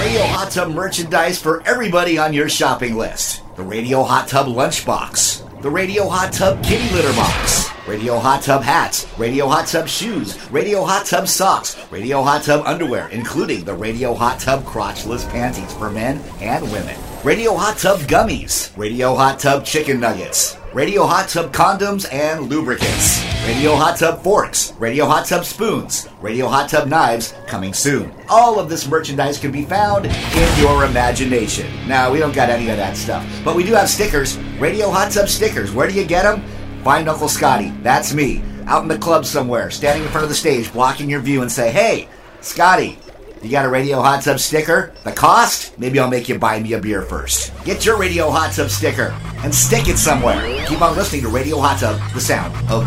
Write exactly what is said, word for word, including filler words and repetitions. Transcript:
Radio Hot Tub merchandise for everybody on your shopping list. The Radio Hot Tub Lunchbox. The Radio Hot Tub Kitty Litter Box. Radio Hot Tub hats, Radio Hot Tub shoes, Radio Hot Tub socks, Radio Hot Tub underwear, including the Radio Hot Tub crotchless panties for men and women. Radio Hot Tub gummies, Radio Hot Tub chicken nuggets, Radio Hot Tub condoms and lubricants, Radio Hot Tub forks, Radio Hot Tub spoons, Radio Hot Tub knives coming soon. All of this merchandise can be found in your imagination. Now, we don't got any of that stuff, but we do have stickers, Radio Hot Tub stickers. Where do you get them? Find Uncle Scotty, that's me, out in the club somewhere, standing in front of the stage, blocking your view and say, hey, Scotty, you got a Radio Hot Tub sticker? The cost? Maybe I'll make you buy me a beer first. Get your Radio Hot Tub sticker and stick it somewhere. Keep on listening to Radio Hot Tub, the sound of